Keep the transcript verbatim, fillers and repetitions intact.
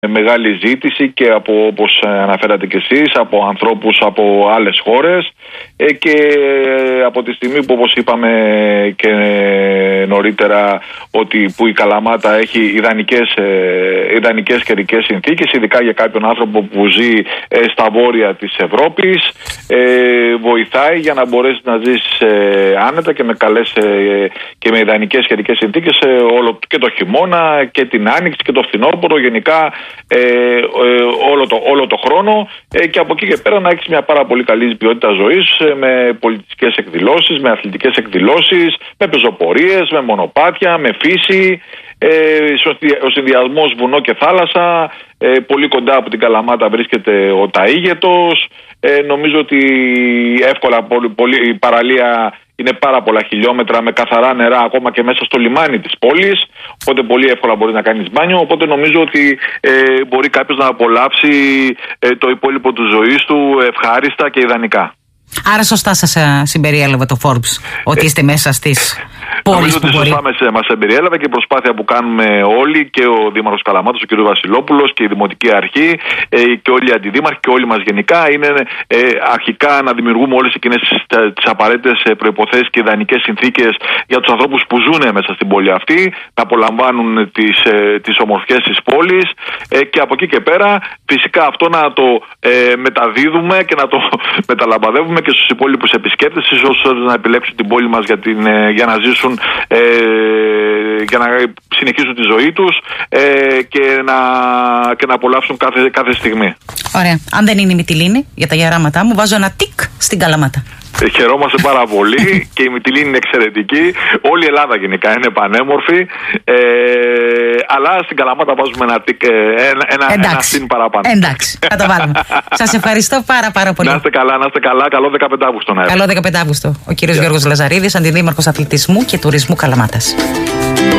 μεγάλη ζήτηση και από, όπως αναφέρατε και εσείς, από ανθρώπους από άλλες χώρες και από τη στιγμή που, όπως είπαμε και νωρίτερα, ότι που η Καλαμάτα έχει ιδανικές, ιδανικές καιρικές συνθήκες, ειδικά για κάποιον άνθρωπο που ζει στα βόρεια της Ευρώπης, βοηθάει για να μπορέσει να ζήσει άνετα και με καλές και με ιδανικές καιρικές συνθήκες όλο, και το χειμώνα και την άνοιξη και το φθινόπωρο, γενικά Ε, ε, όλο, το, όλο το χρόνο ε, και από εκεί και πέρα να έχεις μια πάρα πολύ καλή ποιότητα ζωής ε, με πολιτιστικές εκδηλώσεις, με αθλητικές εκδηλώσεις, με πεζοπορίες, με μονοπάτια, με φύση, ε, ο συνδυασμός βουνό και θάλασσα, ε, πολύ κοντά από την Καλαμάτα βρίσκεται ο Ταΐγετος, ε, νομίζω ότι εύκολα πολύ, πολύ, η παραλία είναι πάρα πολλά χιλιόμετρα με καθαρά νερά ακόμα και μέσα στο λιμάνι της πόλης, οπότε πολύ εύκολα μπορεί να κάνεις μπάνιο, οπότε νομίζω ότι ε, μπορεί κάποιος να απολαύσει ε, το υπόλοιπο του ζωής του ευχάριστα και ιδανικά. Άρα σωστά σας συμπεριέλαβε το Forbes, ότι είστε μέσα στις πόλεις που μπορεί. Νομίζω ότι μας συμπεριέλαβε και η προσπάθεια που κάνουμε όλοι, και ο Δήμαρχος Καλαμάτας, ο κ. Βασιλόπουλος, και η Δημοτική Αρχή ε, και όλοι οι αντιδήμαρχοι και όλοι μας γενικά, είναι ε, αρχικά να δημιουργούμε όλες εκείνες τις απαραίτητες προϋποθέσεις και ιδανικές συνθήκες για τους ανθρώπους που ζουν μέσα στην πόλη αυτή, να απολαμβάνουν τις, ε, τις ομορφιές της πόλης ε, και από εκεί και πέρα φυσικά αυτό να το ε, μεταδίδουμε και να το μεταλαμπαδεύουμε και στους υπόλοιπους επισκέπτες, ίσως να επιλέξουν την πόλη μας για, την, για να ζήσουν, ε, για να συνεχίσουν τη ζωή τους ε, και, να, και να απολαύσουν κάθε, κάθε στιγμή. Ωραία. Αν δεν είναι η Μυτιλήνη, για τα γεράματά μου, βάζω ένα τικ στην Καλαμάτα. Ε, χαιρόμαστε πάρα πολύ και η Μυτιλήνη είναι εξαιρετική. Όλη η Ελλάδα γενικά είναι πανέμορφη. Ε, αλλά στην Καλαμάτα βάζουμε ένα τικ, ένα, ένα, ένα συν παραπάνω. Εντάξει, θα το βάλουμε. Σας ευχαριστώ πάρα πάρα πολύ. Να είστε καλά, να είστε καλά. Καλό δεκαπέντε Αυγούστου. Καλό δεκαπέντε Αυγούστου. Ο κύριος yeah. Γιώργος Λαζαρίδης, Αντιδήμαρχος Αθλητισμού και Τουρισμού Καλαμάτας.